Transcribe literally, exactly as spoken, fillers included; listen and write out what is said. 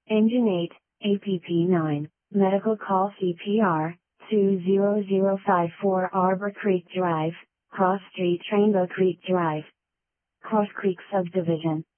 Engine eight, A P P nine, Medical Call C P R, two zero zero five four Arbor Creek Drive, Cross Street Rainbow Creek Drive. Horse Creek Subdivision.